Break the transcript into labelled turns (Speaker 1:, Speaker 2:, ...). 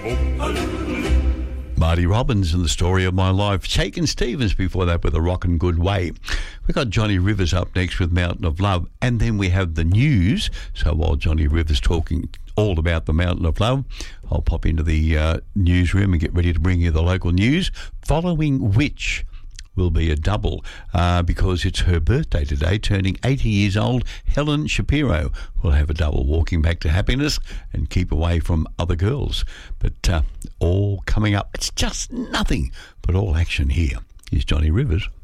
Speaker 1: Marty Robbins and the story of my life. Shakin' Stevens before that with a rockin' good way. We've got Johnny Rivers up next with Mountain of Love, and then we have the news. So while Johnny Rivers talking all about the Mountain of Love, I'll pop into the newsroom and get ready to bring you the local news, following which will be a double because it's her birthday today, turning 80 years old. Helen Shapiro will have a double, walking back to happiness and keep away from other girls. But all coming up. It's just nothing but all action here. Here's Johnny Rivers.